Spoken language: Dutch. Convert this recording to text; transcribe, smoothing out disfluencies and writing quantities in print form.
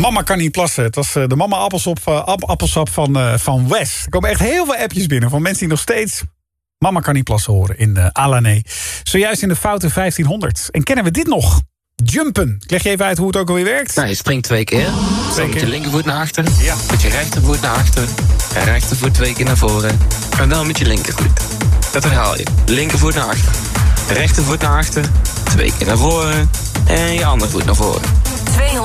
Mama kan niet plassen. Het was de mama appelsap van Wes. Er komen echt heel veel appjes binnen van mensen die nog steeds Mama kan niet plassen horen in Alané. Zojuist in de foute 1500. En kennen we dit nog? Jumpen. Ik leg je even uit hoe het ook alweer werkt. Nou, je springt 2 keer. Dan met je linkervoet naar achter. Ja. Met je rechtervoet naar achter. En rechtervoet 2 keer naar voren. En dan met je linkervoet. Dat herhaal je. Linkervoet naar achter. Rechtervoet naar achter. 2 keer naar voren. En je andere voet naar voren.